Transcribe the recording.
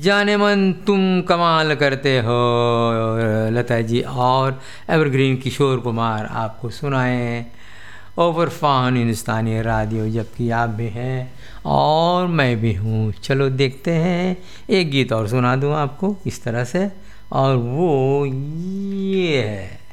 जाने मन तुम कमाल करते हो लता जी और एवरग्रीन किशोर कुमार आपको सुनाए हैं ओवर फान हिंदुस्तानी रेडियो, जबकि आप भी हैं और मैं भी हूँ। चलो देखते हैं, एक गीत और सुना दूँ आपको इस तरह से, और वो ये है